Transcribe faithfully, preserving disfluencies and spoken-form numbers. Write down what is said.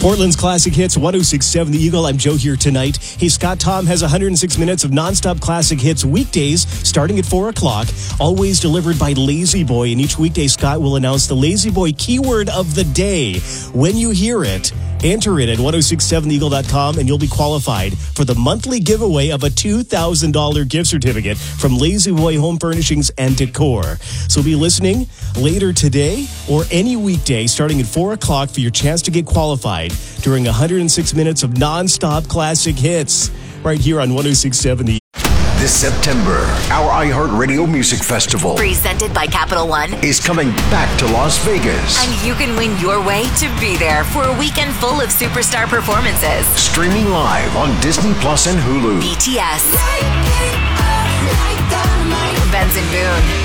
Portland's Classic Hits, one oh six point seven The Eagle. I'm Joe here tonight. Hey, Scott Tom has one hundred six minutes of nonstop classic hits weekdays starting at four o'clock, always delivered by Lazy Boy. And each weekday, Scott will announce the Lazy Boy keyword of the day. When you hear it, enter it at ten sixty-seven the eagle dot com and you'll be qualified for the monthly giveaway of a two thousand dollars gift certificate from Lazy Boy Home Furnishings and Decor. So be listening later today or any weekday starting at four o'clock for your chance to get qualified during one hundred six minutes of nonstop classic hits right here on ten sixty-seven The This September, our iHeartRadio Music Festival, presented by Capital One, is coming back to Las Vegas. And you can win your way to be there for a weekend full of superstar performances. Streaming live on Disney Plus and Hulu. B T S, Benson Boone,